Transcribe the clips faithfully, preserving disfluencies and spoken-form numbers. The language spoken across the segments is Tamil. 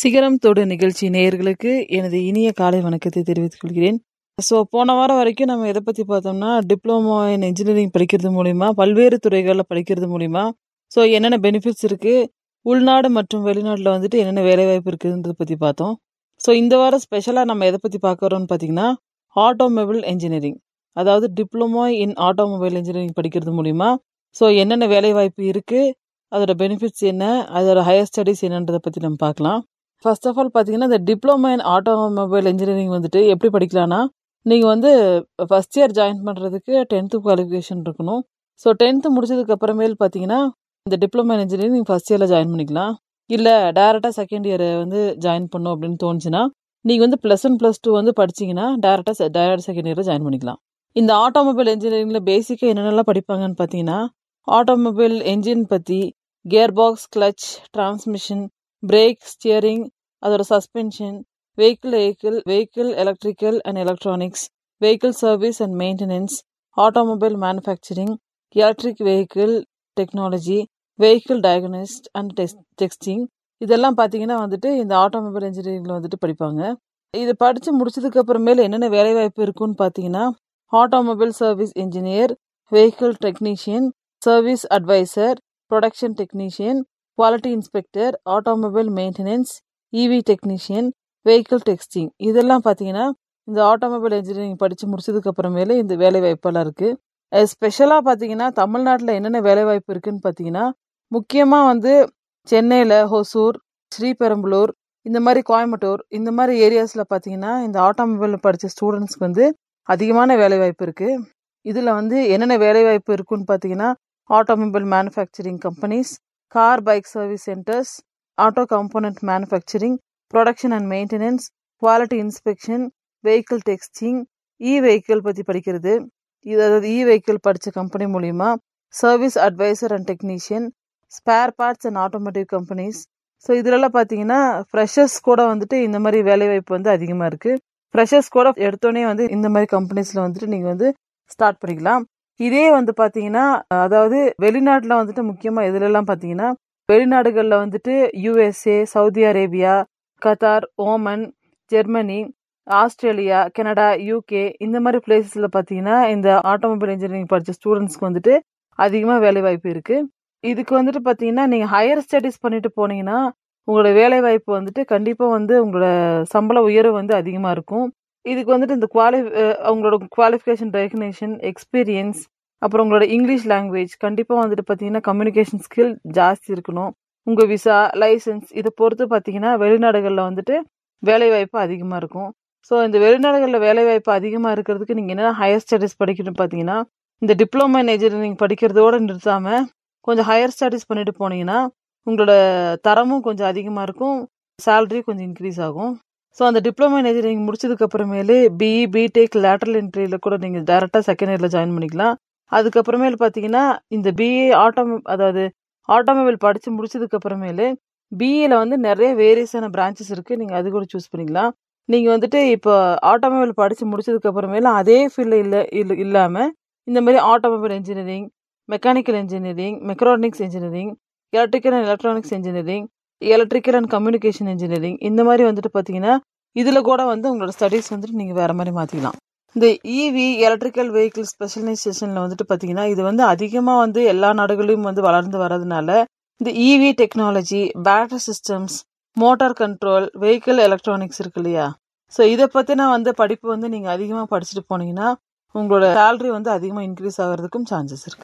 சிகரம் தொடு நிகழ்ச்சி நேயர்களுக்கு எனது இனிய காலை வணக்கத்தை தெரிவித்துக் கொள்கிறேன். ஸோ போன வாரம் வரைக்கும் நம்ம எதை பற்றி பார்த்தோம்னா, டிப்ளமோ இன் இன்ஜினியரிங் படிக்கிறது மூலிமா பல்வேறு துறைகளில் படிக்கிறது மூலிமா ஸோ என்னென்ன பெனிஃபிட்ஸ் இருக்குது, உள்நாடு மற்றும் வெளிநாட்டில் வந்துட்டு என்னென்ன வேலைவாய்ப்பு இருக்குதுன்றதை பற்றி பார்த்தோம். ஸோ இந்த வாரம் ஸ்பெஷலாக நம்ம எதை பற்றி பார்க்குறோம்னு பார்த்தீங்கன்னா, ஆட்டோமொபைல் இன்ஜினியரிங், அதாவது டிப்ளமோ இன் ஆட்டோமொபைல் இன்ஜினியரிங் படிக்கிறது மூலிமா ஸோ என்னென்ன வேலைவாய்ப்பு இருக்குது, அதோட பெனிஃபிட்ஸ் என்ன, அதோட ஹையர் ஸ்டடீஸ் என்னன்றதை பற்றி நம்ம பார்க்கலாம். ஃபர்ஸ்ட் ஆஃப் ஆல் பார்த்தீங்கன்னா, இந்த டிப்ளமோ இன் ஆட்டோமொபைல் இன்ஜினியரிங் வந்துட்டு எப்படி படிக்கலாம்னா, நீங்கள் வந்து ஃபஸ்ட் இயர் ஜாயின் பண்ணுறதுக்கு டென்த்து குவாலிஃபிகேஷன் இருக்கணும். ஸோ டென்த்து முடிச்சதுக்கு அப்புறமேல் பார்த்தீங்கன்னா, இந்த டிப்ளமோ இன் இன்ஜினியரிங் நீங்கள் ஃபஸ்ட் இயரில் ஜாயின் பண்ணிக்கலாம். இல்லை டேரெக்டாக செகண்ட் இயர் வந்து ஜாயின் பண்ணும் அப்படின்னு தோணுச்சுன்னா, நீங்கள் வந்து ப்ளஸ் ஒன் ப்ளஸ் டூ வந்து படிச்சிங்கன்னா டேரெக்டாக டேரக்ட் செகண்ட் இயரில் ஜாயின் பண்ணிக்கலாம். இந்த ஆட்டோமொபைல் இன்ஜினியரிங்கில் பேசிக்காக என்னென்னலாம் படிப்பாங்கன்னு பார்த்தீங்கன்னா, ஆட்டோமொபைல் என்ஜின் பற்றி, gear box, clutch, transmission, break, steering, அதோட suspension, vehicle vehicle vehicle electrical and electronics, vehicle service and maintenance, automobile manufacturing, electric vehicle technology, vehicle diagnosed and test testing, இதெல்லாம் பார்த்தீங்கன்னா வந்துட்டு இந்த ஆட்டோமொபைல் இன்ஜினியரிங்கில் வந்துட்டு படிப்பாங்க. இது படித்து முடிச்சதுக்கு அப்புறமேல என்னென்ன வேலைவாய்ப்பு இருக்குன்னு பார்த்தீங்கன்னா, automobile service engineer, vehicle technician, service advisor, production technician, quality inspector, automobile maintenance, இவி டெக்னீஷியன், வெஹிக்கிள் டெஸ்டிங், இதெல்லாம் பார்த்தீங்கன்னா இந்த ஆட்டோமொபைல் இன்ஜினியரிங் படித்து முடிச்சதுக்கு அப்புறமேலே இந்த வேலைவாய்ப்பெல்லாம் இருக்குது. ஸ்பெஷலாக பார்த்தீங்கன்னா தமிழ்நாட்டில் என்னென்ன வேலைவாய்ப்பு இருக்குதுன்னு பார்த்தீங்கன்னா, முக்கியமாக வந்து சென்னையில் ஹொசூர், ஸ்ரீபெரும்பலூர், இந்த மாதிரி கோயம்புத்தூர், இந்த மாதிரி ஏரியாஸில் பார்த்தீங்கன்னா இந்த ஆட்டோமொபைல் படித்த ஸ்டூடெண்ட்ஸ்க்கு வந்து அதிகமான வேலைவாய்ப்பு இருக்குது. இதில் வந்து என்னென்ன வேலைவாய்ப்பு இருக்குன்னு பார்த்தீங்கன்னா, automobile manufacturing companies, car bike service centres, auto component manufacturing, production and maintenance, quality inspection, vehicle testing, e vehicle பற்றி படிக்கிறது, இது அதாவது இ வெஹிக்கிள் படித்த கம்பெனி மூலிமா service advisor and technician, spare parts and automotive companies. So இதிலெல்லாம் பார்த்தீங்கன்னா ஃப்ரெஷர்ஸ் கூட வந்துட்டு இந்த மாதிரி வேலைவாய்ப்பு வந்து அதிகமாக இருக்குது. ஃப்ரெஷர்ஸ் கூட எடுத்தோடனே வந்து இந்த மாதிரி கம்பெனிஸில் வந்துட்டு நீங்கள் வந்து ஸ்டார்ட் பண்ணிக்கலாம். இதே வந்து பார்த்தீங்கன்னா, அதாவது வெளிநாட்டில் வந்துட்டு முக்கியமாக எதுலெல்லாம் பார்த்தீங்கன்னா, வெளிநாடுகளில் வந்துட்டு USA, Saudi Arabia, Qatar, Oman, Germany, Australia, Canada, UK, இந்த மாதிரி பிளேசஸில் பார்த்தீங்கன்னா இந்த ஆட்டோமொபைல் இன்ஜினியரிங் படித்த ஸ்டூடெண்ட்ஸ்க்கு வந்துட்டு அதிகமாக வேலைவாய்ப்பு இருக்குது. இதுக்கு வந்துட்டு பார்த்தீங்கன்னா, நீங்கள் ஹையர் ஸ்டடீஸ் பண்ணிட்டு போனீங்கன்னா உங்களோட வேலைவாய்ப்பு வந்துட்டு கண்டிப்பாக வந்து உங்களோட சம்பள உயர்வு வந்து அதிகமாக இருக்கும். இதுக்கு வந்துட்டு இந்த குவாலி அவங்களோட குவாலிஃபிகேஷன், ரெகக்னேஷன், எக்ஸ்பீரியன்ஸ், அப்புறம் உங்களோட இங்கிலீஷ் லாங்குவேஜ், கண்டிப்பாக வந்துட்டு பார்த்தீங்கன்னா கம்யூனிகேஷன் ஸ்கில் ஜாஸ்தி இருக்கணும். உங்கள் விசா, லைசன்ஸ், இதை பொறுத்து பார்த்தீங்கன்னா வெளிநாடுகளில் வந்துட்டு வேலைவாய்ப்பு அதிகமாக இருக்கும். ஸோ இந்த வெளிநாடுகளில் வேலைவாய்ப்பு அதிகமாக இருக்கிறதுக்கு நீங்கள் என்னென்ன ஹையர் ஸ்டடீஸ் படிக்கணும்னு பார்த்தீங்கன்னா, இந்த டிப்ளமோ இன் இன்ஜினியரிங் படிக்கிறதோடு நிறுத்தாமல் கொஞ்சம் ஹையர் ஸ்டடீஸ் பண்ணிட்டு போனீங்கன்னா உங்களோட தரமும் கொஞ்சம் அதிகமாக இருக்கும், சேலரி கொஞ்சம் இன்க்ரீஸ் ஆகும். ஸோ அந்த டிப்ளமோ இன் இன்ஜினியரிங் முடிச்சதுக்கு அப்புறமேலே பிஇ, பிடெக், லேட்டரல் என்ட்ரியில் கூட நீங்கள் டேரெக்டாக செகண்ட் இயரில் ஜாயின் பண்ணிக்கலாம். அதுக்கப்புறமேல் பார்த்தீங்கன்னா இந்த பிஏ ஆட்டோமொ அதாவது ஆட்டோமொபைல் படித்து முடிச்சதுக்கு அப்புறமேலே பிஏல வந்து நிறைய வேரியஸான பிரான்ச்சஸ் இருக்குது, நீங்கள் அது கூட சூஸ் பண்ணிக்கலாம். நீங்கள் வந்துட்டு இப்போ ஆட்டோமொபைல் படித்து முடிச்சதுக்கு அப்புறமேல அதே ஃபீல்டில் இல்லை இல்லை இல்லாமல் இந்த மாதிரி automobile engineering, mechanical engineering, மெக்ரானிக்ஸ் engineering, electrical and electronics engineering, electrical and communication engineering, இந்த மாதிரி வந்துட்டு பார்த்தீங்கன்னா இதில் கூட வந்து உங்களோட ஸ்டடீஸ் வந்துட்டு நீங்கள் வேறு மாதிரி மாற்றிக்கலாம். இந்த இவி எலக்ட்ரிக்கல் வெஹிக்கிள் ஸ்பெஷலைசேஷனில் வந்துட்டு பார்த்தீங்கன்னா இது வந்து அதிகமாக வந்து எல்லா நாடுகளிலும் வந்து வளர்ந்து வர்றதுனால இந்த இவி technology, battery systems, motor control, vehicle electronics இருக்கு இல்லையா, ஸோ இதை பற்றின வந்து படிப்பு வந்து நீங்கள் அதிகமாக படிச்சுட்டு போனீங்கன்னா உங்களோட சேலரி வந்து அதிகமாக இன்க்ரீஸ் ஆகிறதுக்கும் சான்சஸ் இருக்கு.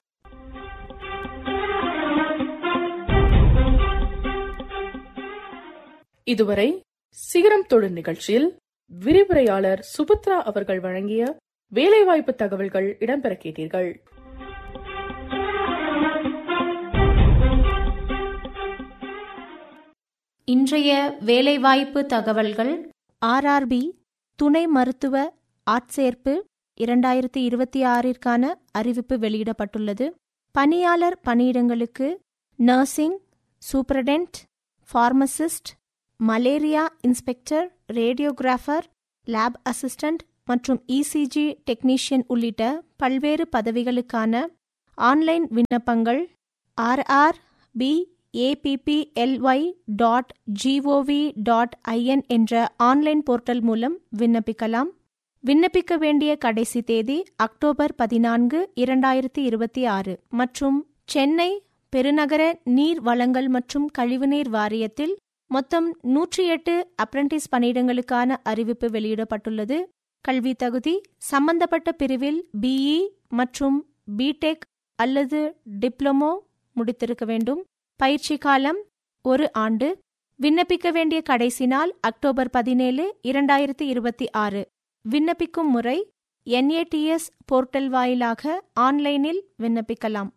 இதுவரை சிகரம் தொடு நிகழ்ச்சியில் விரிவுரையாளர் சுபத்ரா அவர்கள் வழங்கிய வேலைவாய்ப்பு தகவல்கள் இடம்பெற கேட்டீர்கள். இன்றைய வேலைவாய்ப்பு தகவல்கள். ஆர்ஆர்பி துணை மருத்துவ ஆட்சேர்ப்பு இரண்டாயிரத்தி இருபத்தி ஆறிற்கான அறிவிப்பு வெளியிடப்பட்டுள்ளது. பணியாளர் பணியிடங்களுக்கு nursing சூப்பரடென்ட், pharmacist, malaria inspector, radiographer, lab assistant மற்றும் இசிஜி டெக்னீஷியன் உள்ளிட்ட பல்வேறு பதவிகளுக்கான ஆன்லைன் விண்ணப்பங்கள் RRB APPLY dot gov dot IN என்ற ஆன்லைன் போர்ட்டல் மூலம் விண்ணப்பிக்கலாம். விண்ணப்பிக்க வேண்டிய கடைசி தேதி அக்டோபர் பதினான்கு இரண்டாயிரத்தி இருபத்தி ஆறு. மற்றும் சென்னை பெருநகர நீர் வளங்கள் மற்றும் கழிவுநீர் வாரியத்தில் மொத்தம் நூற்றி எட்டு அப்ரண்டிஸ் பணியிடங்களுக்கான அறிவிப்பு வெளியிடப்பட்டுள்ளது. கல்வி தகுதி சம்பந்தப்பட்ட பிரிவில் பிஇ மற்றும் பிடெக் அல்லது டிப்ளமோ முடித்திருக்க வேண்டும். பயிற்சி காலம் ஒரு ஆண்டு. விண்ணப்பிக்க வேண்டிய கடைசி நாள் அக்டோபர் பதினேழு இரண்டாயிரத்தி இருபத்தி ஆறு. விண்ணப்பிக்கும் முறை என்ஏடிஎஸ் போர்ட்டல் வாயிலாக ஆன்லைனில் விண்ணப்பிக்கலாம்.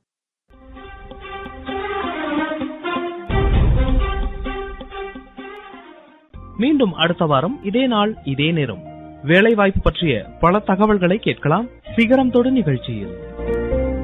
மீண்டும் அடுத்த வாரம் இதே நாள் இதே நேரம் வேலைவாய்ப்பு பற்றிய பல தகவல்களை கேட்கலாம் சிகரம் தொடு நிகழ்ச்சியில்.